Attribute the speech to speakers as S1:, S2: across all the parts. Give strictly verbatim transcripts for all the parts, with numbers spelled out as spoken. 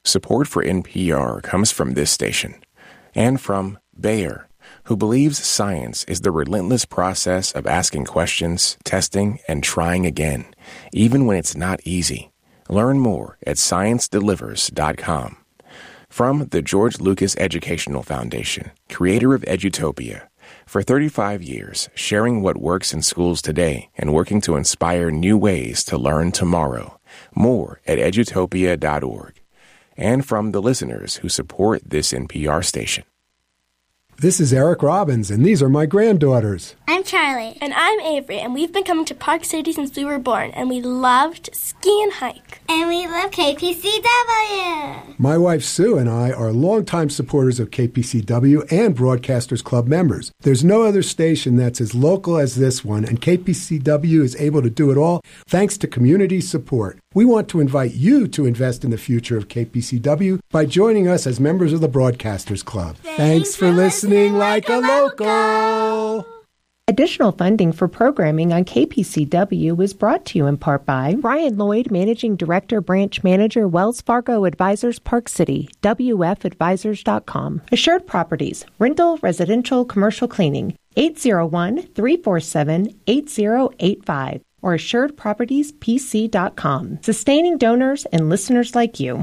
S1: Support for N P R comes from this station and from Bayer, who believes science is the relentless process of asking questions, testing, and trying again, even when it's not easy. Learn more at science delivers dot com. From the George Lucas Educational Foundation, creator of Edutopia, for thirty-five years, sharing what works in schools today and working to inspire new ways to learn tomorrow. More at edutopia dot org. And from the listeners who support this N P R station.
S2: This is Eric Robbins, and these are my granddaughters.
S3: I'm Charlie.
S4: And I'm Avery, and we've been coming to Park City since we were born, and we love to ski and hike.
S3: And we love K P C W.
S2: My wife Sue and I are longtime supporters of K P C W and Broadcasters Club members. There's no other station that's as local as this one, and K P C W is able to do it all thanks to community support. We want to invite you to invest in the future of K P C W by joining us as members of the Broadcasters Club. Thanks, Thanks for listening, listening like a local. local.
S5: Additional funding for programming on K P C W is brought to you in part by Brian Lloyd, Managing Director, Branch Manager, Wells Fargo Advisors, Park City, W F advisors dot com. Assured Properties, rental, residential, commercial cleaning, eight zero one, three four seven, eight zero eight five, or assured properties p c dot com. Sustaining donors and listeners like you.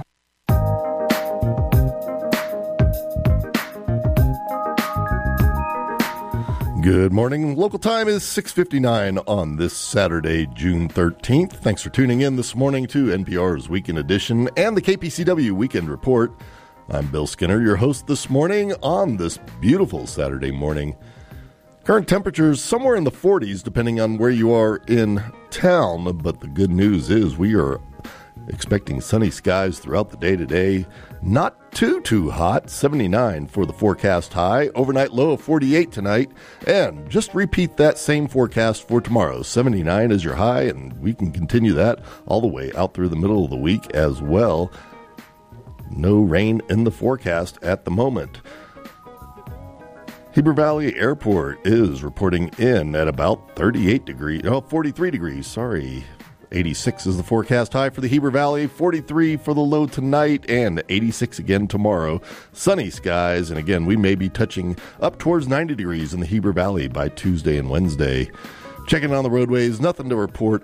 S6: Good morning. Local time is six fifty-nine on this Saturday, June thirteenth. Thanks for tuning in this morning to N P R's Weekend Edition and the K P C W Weekend Report. I'm Bill Skinner, your host this morning on this beautiful Saturday morning. Current temperatures somewhere in the forties, depending on where you are in town. But the good news is we are expecting sunny skies throughout the day today. Not too, too hot. seventy-nine for the forecast high. Overnight low of forty-eight tonight. And just repeat that same forecast for tomorrow. seventy-nine is your high, and we can continue that all the way out through the middle of the week as well. No rain in the forecast at the moment. Heber Valley Airport is reporting in at about thirty-eight degrees, oh, forty-three degrees, sorry. eighty-six is the forecast high for the Heber Valley, forty-three for the low tonight, and eighty-six again tomorrow. Sunny skies, and again, we may be touching up towards ninety degrees in the Heber Valley by Tuesday and Wednesday. Checking on the roadways, nothing to report